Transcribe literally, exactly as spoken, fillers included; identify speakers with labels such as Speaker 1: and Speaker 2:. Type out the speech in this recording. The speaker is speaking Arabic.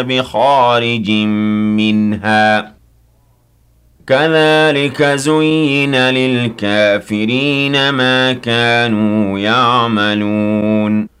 Speaker 1: بخارج منها كذلك زين للكافرين ما كانوا يعملون